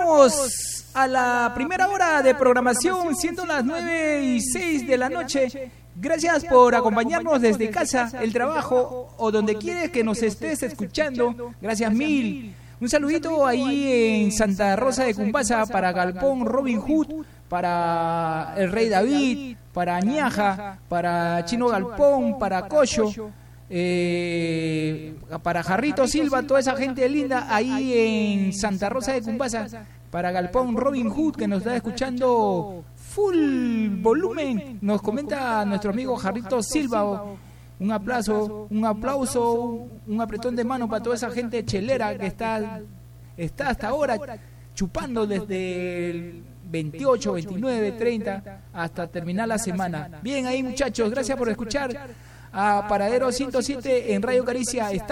Llegamos a la primera hora de programación, siendo las 9:06 de la noche. Gracias por acompañarnos desde casa, el trabajo o donde quieres que nos estés escuchando. Gracias mil. Un saludito ahí en Santa Rosa de Cumbasa para Galpón Robin Hood, para el Rey David, para Añaja, para Chino Galpón, para Cocho, para Jarrito Silva, toda esa gente linda ahí en Santa Rosa de Cumbasa, para Galpón Robin Hood que nos está escuchando full volumen. Nos comenta nuestro amigo Jarrito Silva. Un aplauso, un apretón de mano para toda esa gente chelera que está hasta ahora chupando desde el 28, 29, 30 hasta terminar la semana. Bien ahí, muchachos, gracias por escuchar a Paradero 107 en Radio Caricia.